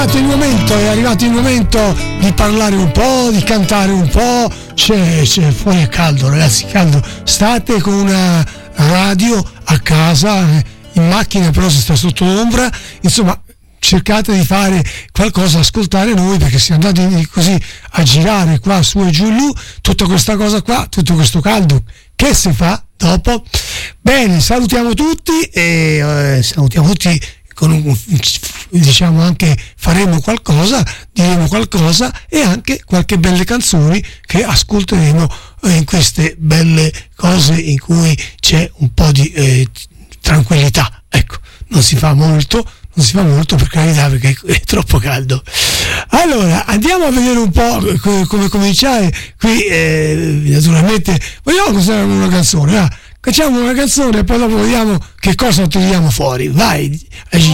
è arrivato il momento di parlare un po', di cantare un po'. C'è fuori è caldo, ragazzi, caldo. State con una radio a casa, in macchina però si sta sotto l'ombra, insomma cercate di fare qualcosa, ascoltare noi, perché siamo andati così a girare qua su e giù e giù, tutta questa cosa qua, tutto questo caldo, che si fa dopo? Bene, salutiamo tutti e salutiamo tutti con diciamo anche faremo qualcosa, diremo qualcosa e anche qualche belle canzoni che ascolteremo in queste belle cose in cui c'è un po' di tranquillità. Ecco, non si fa molto per carità, perché è troppo caldo. Allora andiamo a vedere un po' come cominciare qui. Naturalmente vogliamo cantare una canzone, facciamo una canzone e poi dopo vediamo che cosa tiriamo fuori. Vai,